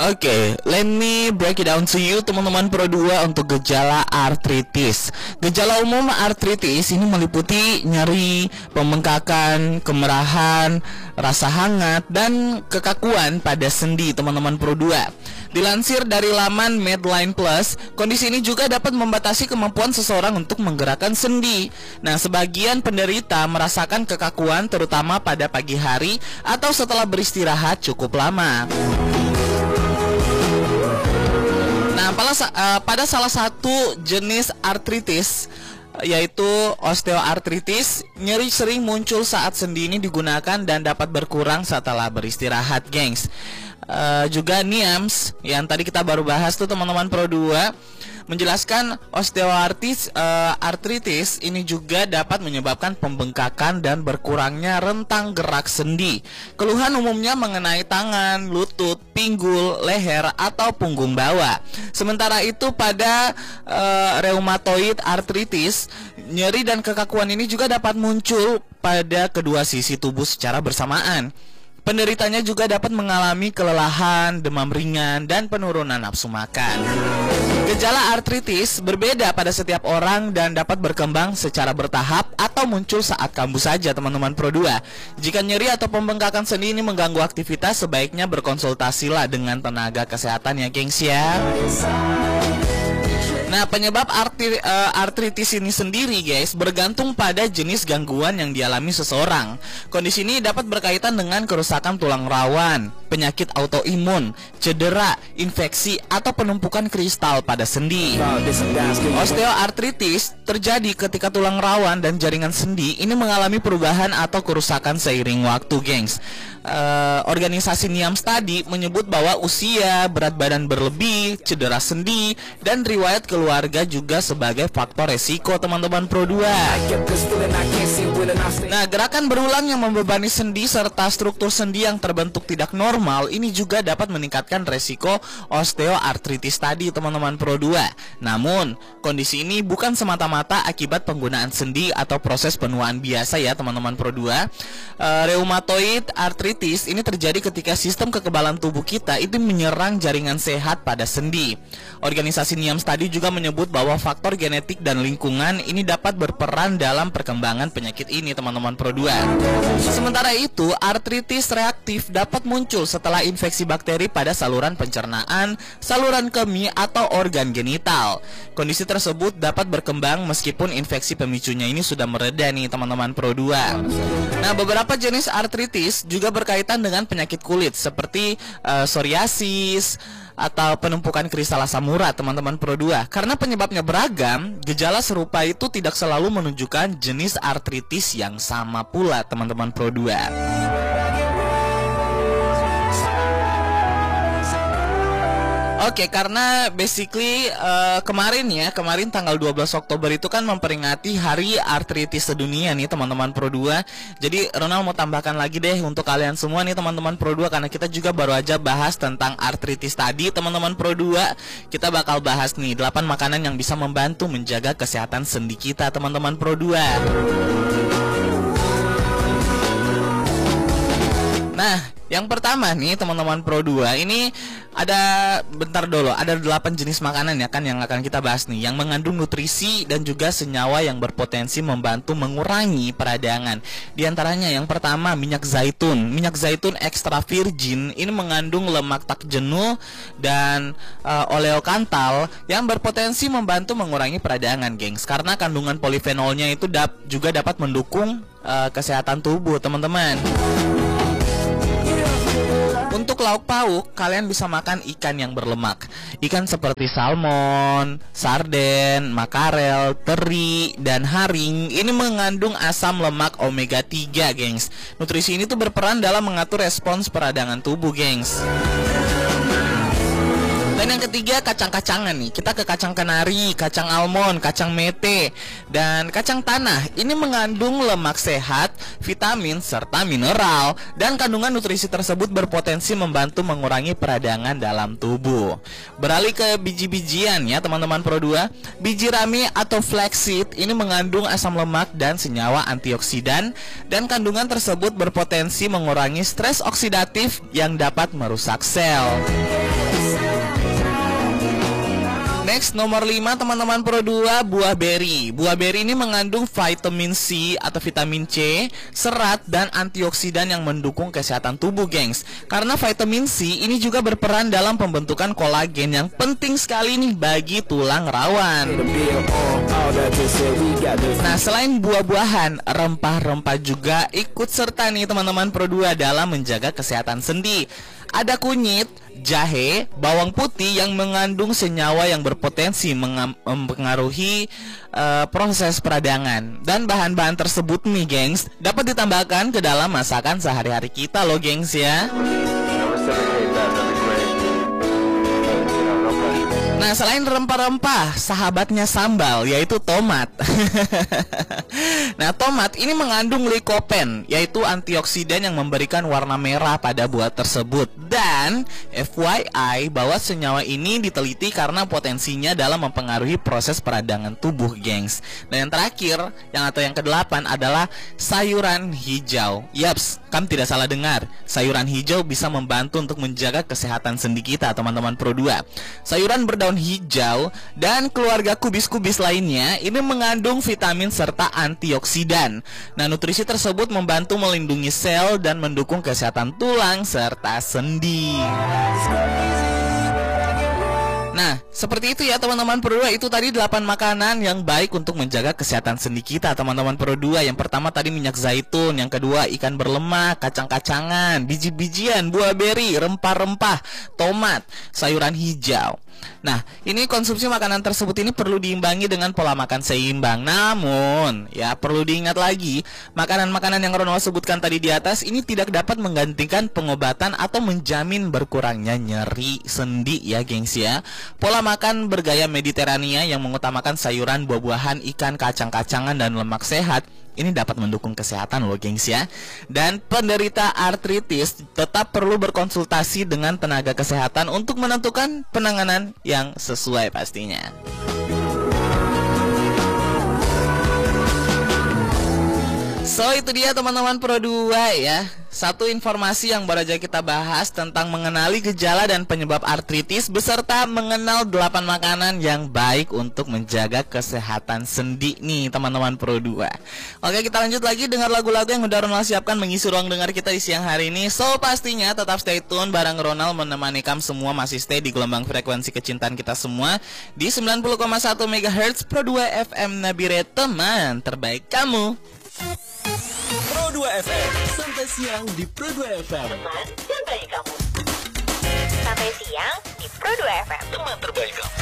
Oke, let me break it down to you teman-teman Pro 2 untuk gejala artritis. Gejala umum artritis ini meliputi nyeri, pembengkakan, kemerahan, rasa hangat, dan kekakuan pada sendi teman-teman Pro 2. Dilansir dari laman Medline Plus, kondisi ini juga dapat membatasi kemampuan seseorang untuk menggerakkan sendi. Nah, sebagian penderita merasakan kekakuan terutama pada pagi hari atau setelah beristirahat cukup lama. Nah, pada salah satu jenis artritis yaitu osteoartritis, nyeri sering muncul saat sendi ini digunakan dan dapat berkurang setelah beristirahat, gengs. Juga NIAMS yang tadi kita baru bahas tuh teman-teman Pro 2 menjelaskan osteoartritis ini juga dapat menyebabkan pembengkakan dan berkurangnya rentang gerak sendi. Keluhan umumnya mengenai tangan, lutut, pinggul, leher, atau punggung bawah. Sementara itu pada rheumatoid arthritis, nyeri dan kekakuan ini juga dapat muncul pada kedua sisi tubuh secara bersamaan. Penderitanya juga dapat mengalami kelelahan, demam ringan, dan penurunan nafsu makan. Gejala artritis berbeda pada setiap orang dan dapat berkembang secara bertahap atau muncul saat kambuh saja teman-teman Pro 2. Jika nyeri atau pembengkakan sendi ini mengganggu aktivitas, sebaiknya berkonsultasilah dengan tenaga kesehatan ya gengs ya. Nah, penyebab artritis ini sendiri guys bergantung pada jenis gangguan yang dialami seseorang. Kondisi ini dapat berkaitan dengan kerusakan tulang rawan, penyakit autoimun, cedera, infeksi, atau penumpukan kristal pada sendi. Osteoartritis terjadi ketika tulang rawan dan jaringan sendi ini mengalami perubahan atau kerusakan seiring waktu, gengs. Organisasi NIAMS tadi menyebut bahwa usia, berat badan berlebih, cedera sendi, dan riwayat keluarga juga sebagai faktor resiko teman-teman Pro 2. Nah, gerakan berulang yang membebani sendi serta struktur sendi yang terbentuk tidak normal ini juga dapat meningkatkan resiko osteoartritis tadi teman-teman Pro 2. Namun, kondisi ini bukan semata-mata akibat penggunaan sendi atau proses penuaan biasa ya teman-teman Pro 2. Rheumatoid arthritis ini terjadi ketika sistem kekebalan tubuh kita itu menyerang jaringan sehat pada sendi. Organisasi NIAMS tadi juga menyebut bahwa faktor genetik dan lingkungan ini dapat berperan dalam perkembangan penyakit ini teman-teman Pro 2. Sementara itu, artritis reaktif dapat muncul setelah infeksi bakteri pada saluran pencernaan, saluran kemih, atau organ genital. Kondisi tersebut dapat berkembang meskipun infeksi pemicunya ini sudah mereda nih teman-teman Pro 2. Nah, beberapa jenis artritis juga berkaitan dengan penyakit kulit seperti psoriasis atau penumpukan kristal asam urat teman-teman Pro 2. Karena penyebabnya beragam, gejala serupa itu tidak selalu menunjukkan jenis artritis yang sama pula teman-teman Pro 2. Oke, karena basically kemarin tanggal 12 Oktober itu kan memperingati Hari Artritis Sedunia nih teman-teman Pro 2. Jadi Ronald mau tambahkan lagi deh untuk kalian semua nih teman-teman Pro 2, karena kita juga baru aja bahas tentang artritis tadi teman-teman Pro 2. Kita bakal bahas nih 8 makanan yang bisa membantu menjaga kesehatan sendi kita teman-teman Pro 2. Nah, yang pertama nih teman-teman Pro 2, ini ada 8 jenis makanan ya kan yang akan kita bahas nih, yang mengandung nutrisi dan juga senyawa yang berpotensi membantu mengurangi peradangan. Di antaranya yang pertama minyak zaitun. Minyak zaitun extra virgin ini mengandung lemak tak jenuh dan oleokantal yang berpotensi membantu mengurangi peradangan, gengs. Karena kandungan polifenolnya itu juga dapat mendukung kesehatan tubuh, teman-teman. Untuk lauk pauk, kalian bisa makan ikan yang berlemak. Ikan seperti salmon, sarden, makarel, teri, dan haring ini mengandung asam lemak omega 3, gengs. Nutrisi ini tuh berperan dalam mengatur respons peradangan tubuh, gengs. Dan yang ketiga, kacang-kacangan nih. Kita ke kacang kenari, kacang almond, kacang mete, dan kacang tanah. Ini mengandung lemak sehat, vitamin, serta mineral. Dan kandungan nutrisi tersebut berpotensi membantu mengurangi peradangan dalam tubuh. Beralih ke biji-bijian ya teman-teman Pro 2. Biji rami atau flaxseed ini mengandung asam lemak dan senyawa antioksidan. Dan kandungan tersebut berpotensi mengurangi stres oksidatif yang dapat merusak sel. Next, nomor 5 teman-teman Pro 2, buah beri. Buah beri ini mengandung vitamin C atau vitamin C, serat, dan antioksidan yang mendukung kesehatan tubuh, gengs. Karena vitamin C ini juga berperan dalam pembentukan kolagen yang penting sekali nih bagi tulang rawan. Nah, selain buah-buahan, rempah-rempah juga ikut serta nih teman-teman Pro 2 dalam menjaga kesehatan sendi. Ada kunyit, jahe, bawang putih yang mengandung senyawa yang berpotensi mempengaruhi proses peradangan. Dan bahan-bahan tersebut nih, gengs, dapat ditambahkan ke dalam masakan sehari-hari kita loh, gengs ya. Nah, selain rempah-rempah, sahabatnya sambal, yaitu tomat. Nah, tomat ini mengandung lycopene, yaitu antioksidan yang memberikan warna merah pada buah tersebut. Dan FYI, bahwa senyawa ini diteliti karena potensinya dalam mempengaruhi proses peradangan tubuh, gengs. Dan yang terakhir, yang ke-8 adalah sayuran hijau. Yaps, kamu tidak salah dengar. Sayuran hijau bisa membantu untuk menjaga kesehatan sendi kita, teman-teman Pro 2. Sayuran berdaun hijau dan keluarga kubis-kubis lainnya ini mengandung vitamin serta antioksidan. Nah, nutrisi tersebut membantu melindungi sel dan mendukung kesehatan tulang serta sendi. Nah, seperti itu ya teman-teman Pro 2. Itu tadi 8 makanan yang baik untuk menjaga kesehatan sendi kita, teman-teman Pro 2. Yang pertama tadi minyak zaitun, yang kedua ikan berlemak, kacang-kacangan, biji-bijian, buah beri, rempah-rempah, tomat, sayuran hijau. Nah, ini konsumsi makanan tersebut ini perlu diimbangi dengan pola makan seimbang. Namun, ya perlu diingat lagi, makanan-makanan yang Ronald sebutkan tadi di atas ini tidak dapat menggantikan pengobatan atau menjamin berkurangnya nyeri sendi ya, gengs ya. Pola makan bergaya Mediterania yang mengutamakan sayuran, buah-buahan, ikan, kacang-kacangan, dan lemak sehat ini dapat mendukung kesehatan loh, gengs ya. Dan penderita artritis tetap perlu berkonsultasi dengan tenaga kesehatan untuk menentukan penanganan yang sesuai pastinya. So, itu dia teman-teman Pro 2 ya. Satu informasi yang baru aja kita bahas tentang mengenali gejala dan penyebab artritis beserta mengenal 8 makanan yang baik untuk menjaga kesehatan sendi nih teman-teman Pro 2. Oke, kita lanjut lagi dengar lagu-lagu yang udah Ronald siapkan mengisi ruang dengar kita di siang hari ini. So, pastinya tetap stay tune bareng Ronald menemani kamu semua masih stay di gelombang frekuensi kecintaan kita semua di 90,1 MHz Pro 2 FM Nabire, teman terbaik kamu. Pro 2 FM, sampai siang di Pro 2 FM. Teman terbaik kamu. Sampai siang di Pro 2 FM. Teman terbaik kamu.